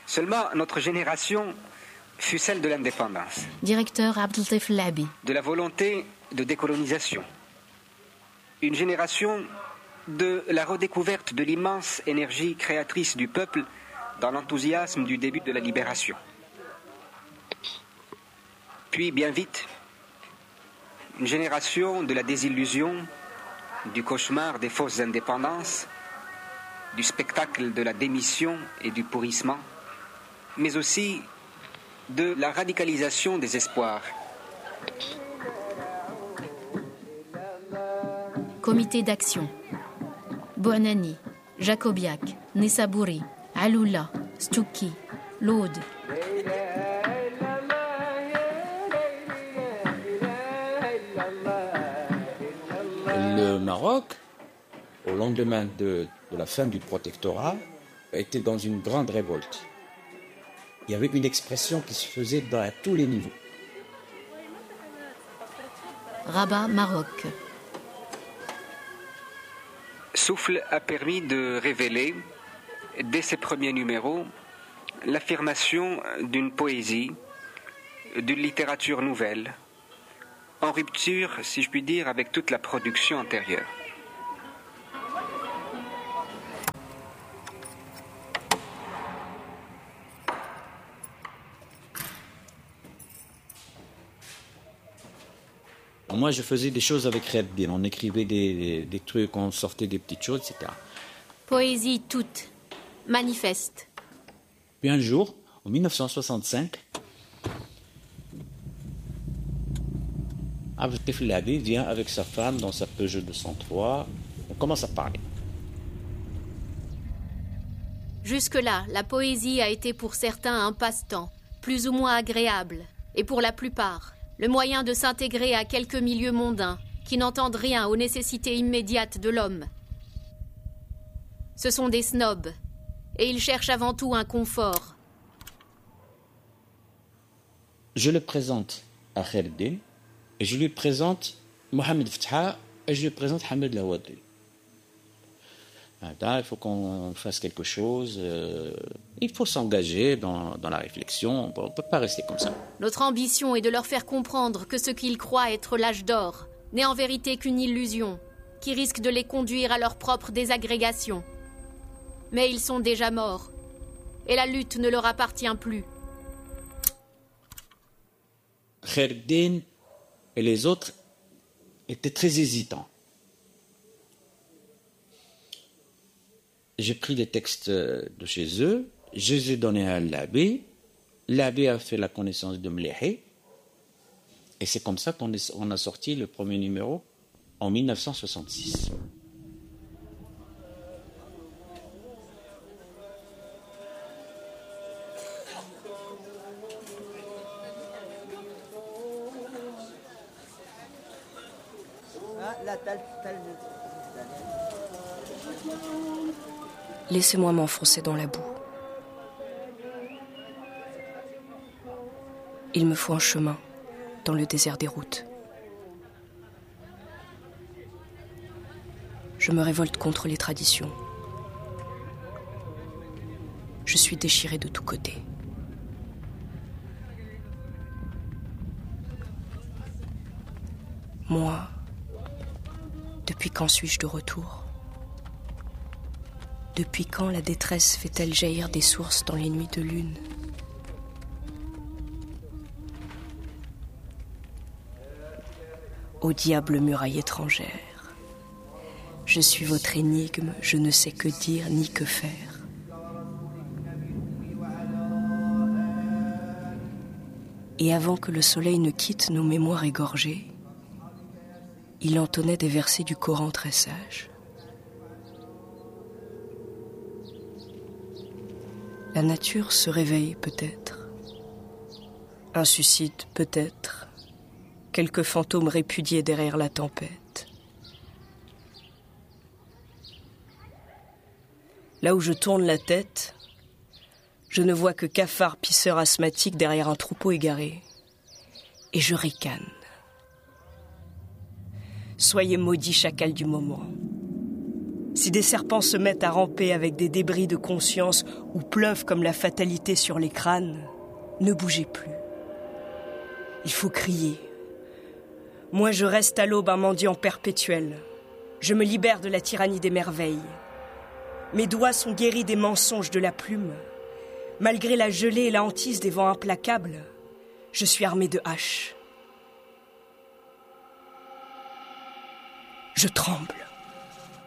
Seulement, notre génération fut celle de l'indépendance. Directeur Abdeltif Labi. De la volonté de décolonisation. Une génération de la redécouverte de l'immense énergie créatrice du peuple dans l'enthousiasme du début de la libération. Puis, bien vite, une génération de la désillusion, du cauchemar des fausses indépendances, du spectacle de la démission et du pourrissement, mais aussi de la radicalisation des espoirs. Comité d'action. Bouanani, Jacobiac, Nessabouri, Aloula, Stouki, l'Aude. Le Maroc, au lendemain de la fin du protectorat, était dans une grande révolte. Il y avait une expression qui se faisait à tous les niveaux. Rabat, Maroc. Souffle a permis de révéler, dès ses premiers numéros, l'affirmation d'une poésie, d'une littérature nouvelle, en rupture, si je puis dire, avec toute la production antérieure. Moi, je faisais des choses avec Reddin. On écrivait des trucs, on sortait des petites choses, etc. Poésie toute, manifeste. Puis un jour, en 1965, Abdeltif Labi vient avec sa femme dans sa Peugeot 203. On commence à parler. Jusque-là, la poésie a été pour certains un passe-temps, plus ou moins agréable, et pour la plupart, le moyen de s'intégrer à quelques milieux mondains qui n'entendent rien aux nécessités immédiates de l'homme. Ce sont des snobs, et ils cherchent avant tout un confort. Je le présente à Khaireddin, et je lui présente Mohamed Fetha, et je lui présente Hamed Lawadri. Il faut qu'on fasse quelque chose, il faut s'engager dans la réflexion, on ne peut pas rester comme ça. Notre ambition est de leur faire comprendre que ce qu'ils croient être l'âge d'or n'est en vérité qu'une illusion, qui risque de les conduire à leur propre désagrégation. Mais ils sont déjà morts, et la lutte ne leur appartient plus. Khaireddin et les autres étaient très hésitants. J'ai pris les textes de chez eux, je les ai donnés à l'abbé. L'abbé a fait la connaissance de Mlehi. Et c'est comme ça qu'on a sorti le premier numéro en 1966. Laissez-moi m'enfoncer dans la boue. Il me faut un chemin dans le désert des routes. Je me révolte contre les traditions. Je suis déchirée de tous côtés. Moi, depuis quand suis-je de retour ? Depuis quand la détresse fait-elle jaillir des sources dans les nuits de lune ? Ô diable muraille étrangère, je suis votre énigme, je ne sais que dire ni que faire. Et avant que le soleil ne quitte nos mémoires égorgées, il entonnait des versets du Coran très sages. La nature se réveille peut-être. Un suicide peut-être. Quelques fantômes répudiés derrière la tempête. Là où je tourne la tête, je ne vois que cafards pisseurs asthmatiques derrière un troupeau égaré. Et je ricane. Soyez maudits chacals du moment. Si des serpents se mettent à ramper avec des débris de conscience ou pleuvent comme la fatalité sur les crânes, ne bougez plus. Il faut crier. Moi, je reste à l'aube un mendiant perpétuel. Je me libère de la tyrannie des merveilles. Mes doigts sont guéris des mensonges de la plume. Malgré la gelée et la hantise des vents implacables, je suis armé de haches. Je tremble.